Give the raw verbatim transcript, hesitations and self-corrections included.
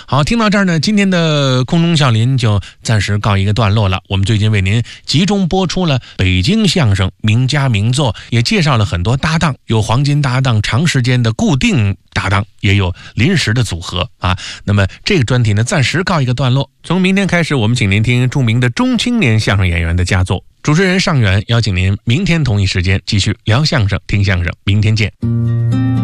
好，听到这儿呢，今天的空中笑林就暂时告一个段落了。我们最近为您集中播出了北京相声名家名作，也介绍了很多搭档，有黄金搭档、长时间的固定搭档，也有临时的组合啊。那么这个专题呢，暂时告一个段落。从明天开始，我们请您听著名的中青年相声演员的佳作。主持人尚远邀请您明天同一时间继续聊相声、听相声。明天见。